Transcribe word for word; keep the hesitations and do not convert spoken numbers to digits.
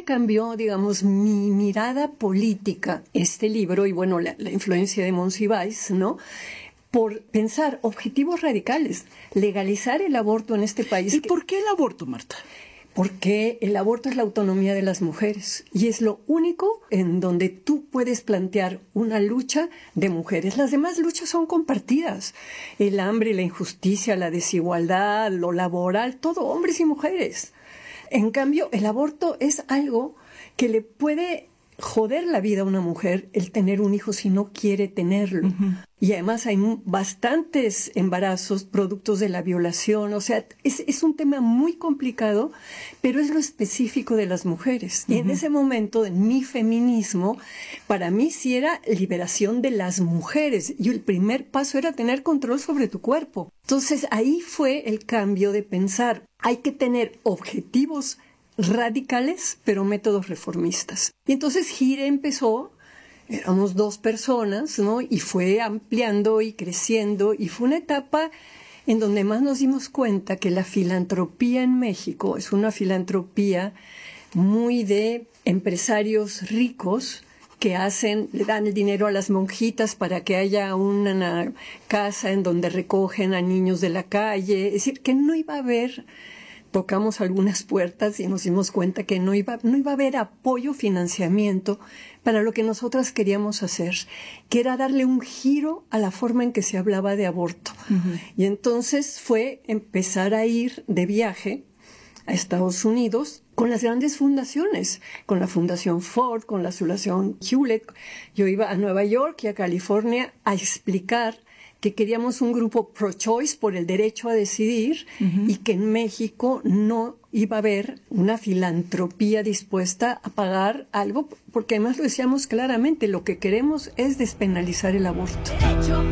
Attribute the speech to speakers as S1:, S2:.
S1: me cambió, digamos, mi mirada política, este libro, y bueno, la, la influencia de Monsiváis, ¿no?, por pensar objetivos radicales, legalizar el aborto en este país.
S2: ¿Y
S1: que,
S2: por qué el aborto, Marta?
S1: Porque el aborto es la autonomía de las mujeres y es lo único en donde tú puedes plantear una lucha de mujeres. Las demás luchas son compartidas. El hambre, la injusticia, la desigualdad, lo laboral, todo, hombres y mujeres. En cambio, el aborto es algo que le puede joder la vida a una mujer el tener un hijo si no quiere tenerlo. Uh-huh. Y además hay bastantes embarazos productos de la violación. O sea, es, es un tema muy complicado, pero es lo específico de las mujeres. Uh-huh. Y en ese momento, en mi feminismo, para mí sí era liberación de las mujeres. Y el primer paso era tener control sobre tu cuerpo. Entonces, ahí fue el cambio de pensar. Hay que tener objetivos radicales, pero métodos reformistas. Y entonces Gire empezó, éramos dos personas, ¿no? Y fue ampliando y creciendo, y fue una etapa en donde más nos dimos cuenta que la filantropía en México es una filantropía muy de empresarios ricos que hacen, le dan el dinero a las monjitas para que haya una casa en donde recogen a niños de la calle. Es decir, que no iba a haber... Tocamos algunas puertas y nos dimos cuenta que no iba, no iba a haber apoyo, financiamiento para lo que nosotras queríamos hacer, que era darle un giro a la forma en que se hablaba de aborto. Uh-huh. Y entonces fue empezar a ir de viaje a Estados Unidos con las grandes fundaciones, con la Fundación Ford, con la Fundación Hewlett. Yo iba a Nueva York y a California a explicar que queríamos un grupo pro-choice por el derecho a decidir uh-huh. y que en México no iba a haber una filantropía dispuesta a pagar algo, porque además lo decíamos claramente, lo que queremos es despenalizar el aborto.